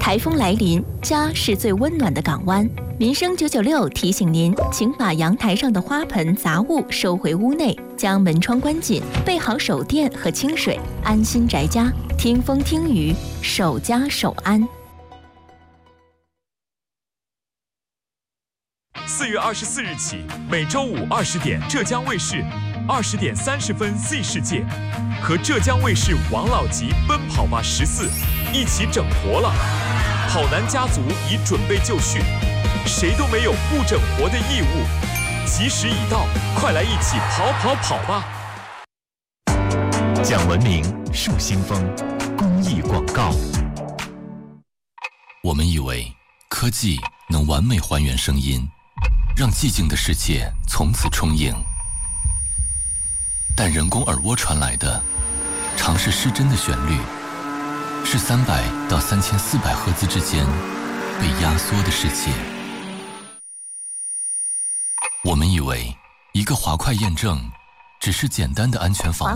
台风来临，家是最温暖的港湾。民生996提醒您，请把阳台上的花盆杂物收回屋内，将门窗关紧，备好手电和清水，安心宅家，听风听雨，守家守安。 4月24日起，每周五20点，浙江卫视20点30分 Z 世界，和浙江卫视王老吉奔跑吧14一起整活了。跑男家族已准备就绪，谁都没有不整活的义务。吉时已到，快来一起跑吧！ 讲文明，树新风，公益广告。 我们以为科技能完美还原声音，让寂静的世界从此充盈，但人工耳蜗传来的常是失真的旋律，是300到3400赫兹之间被压缩的世界。我们以为一个滑块验证只是简单的安全防